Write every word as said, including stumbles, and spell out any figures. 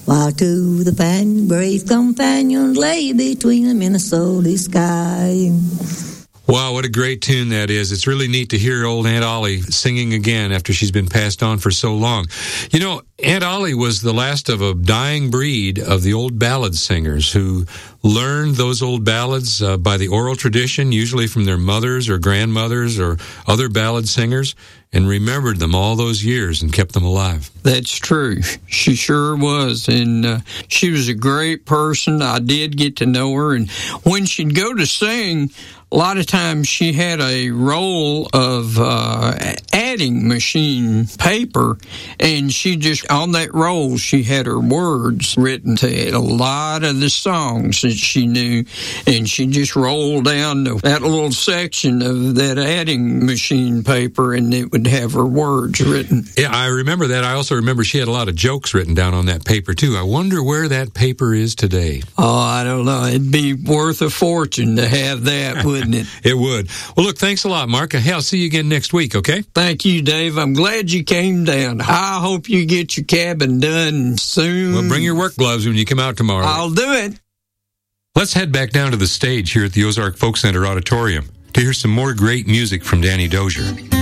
while two the fan, brave companions lay between the Minnesota sky. Wow, what a great tune that is. It's really neat to hear old Aunt Ollie singing again after she's been passed on for so long. You know, Aunt Ollie was the last of a dying breed of the old ballad singers who learned those old ballads uh, by the oral tradition, usually from their mothers or grandmothers or other ballad singers, and remembered them all those years and kept them alive. That's true. She sure was. And uh, she was a great person. I did get to know her. And when she'd go to sing, a lot of times she had a roll of uh, adding machine paper, and she just, on that roll, she had her words written to a lot of the songs that she knew, and she just rolled down to that little section of that adding machine paper, and it would have her words written. Yeah, I remember that. I also remember she had a lot of jokes written down on that paper, too. I wonder where that paper is today. Oh, I don't know. It'd be worth a fortune to have that, wouldn't it? It would. Well, look, thanks a lot, Mark. Hey, I'll see you again next week, okay? Thank you, Dave. I'm glad you came down. I hope you get your cabin done soon. Well, bring your work gloves when you come out tomorrow. I'll do it. Let's head back down to the stage here at the Ozark Folk Center Auditorium to hear some more great music from Danny Dozier.